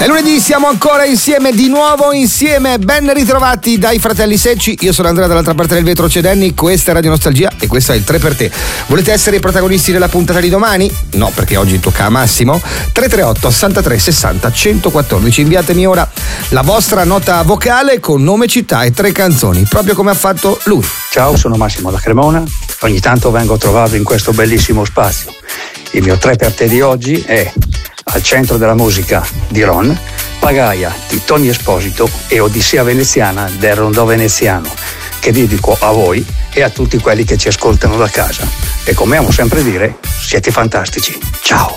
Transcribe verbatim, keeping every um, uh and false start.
È lunedì, siamo ancora insieme, di nuovo insieme, ben ritrovati dai fratelli Secci. Io sono Andrea, dall'altra parte del vetro c'è Danny, questa è Radio Nostalgia e questo è il tre per te. Volete essere i protagonisti della puntata di domani? No, perché oggi tocca a Massimo. tre tre otto sessantatré sessanta centoquattordici, inviatemi ora la vostra nota vocale con nome, città e tre canzoni, proprio come ha fatto lui. Ciao, sono Massimo da Cremona, ogni tanto vengo a trovarvi in questo bellissimo spazio. Il mio tre per te di oggi è Al centro della musica di Ron, Pagaia di Tony Esposito e Odissea veneziana del Rondò veneziano, che dedico a voi e a tutti quelli che ci ascoltano da casa. E come amo sempre dire, siete fantastici. Ciao!